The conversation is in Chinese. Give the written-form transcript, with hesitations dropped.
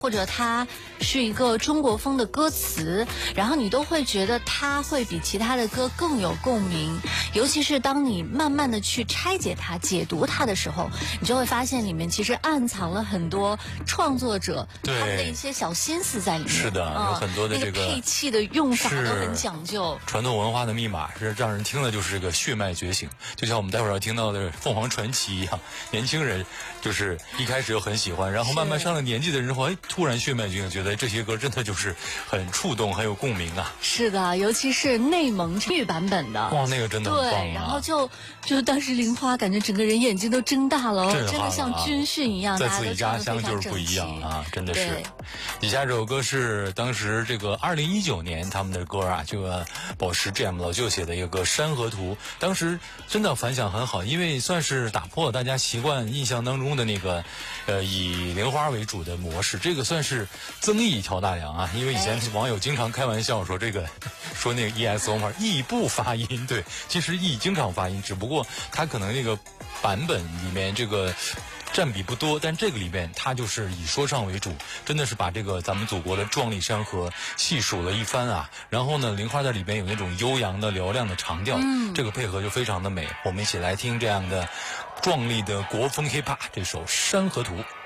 或者它是一个中国风的歌词，然后你都会觉得它会比其他的歌更有共鸣。尤其是当你慢慢的去拆解它、解读它的时候，你就会发现里面其实暗藏了很多创作者他们的一些小心思在里面。 是的，有很多的这个配器的用法都很讲究。 传统文化的密码是让人听了就是这个血脉觉醒，就像我们待会儿要听到的凤凰传奇一样，年轻人就是一开始又很喜欢，然后慢慢上了年纪的人后，突然血脉觉醒，觉得这些歌真的就是很触动，很有共鸣啊。 是的，尤其是内蒙粤版本的， 哇，那个真的很棒啊。 对，然后就当时玲花感觉整个人眼睛都睁大了，真的像军训一样， 在自己家乡就是不一样啊，真的是。底下这首歌是当时这个2019年他们的歌啊，这个宝石 GM 老舅写的一个歌《山河图》，当时真的反响很好，因为算是打破了大家习惯印象当中的那个以玲花为主的模式，这个算是增益挑大梁啊。因为以前网友经常开玩笑说这个说那个 EXO 嘛，异步发音，对，其实异经常发音，只不过它可能那个版本里面这个占比不多，但这个里面它就是以说唱为主，真的是把这个咱们祖国的壮丽山河细数了一番啊。然后呢，玲花在里边有那种悠扬的嘹亮的长调，这个配合就非常的美。我们一起来听这样的壮丽的国风 hiphop 这首《山河图》。